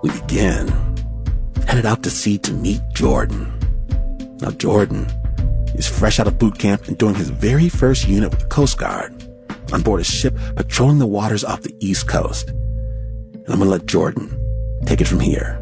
We begin, headed out to sea to meet Jordan. Now Jordan is fresh out of boot camp and doing his very first unit with the Coast Guard on board a ship patrolling the waters off the East Coast. And I'm going to let Jordan take it from here.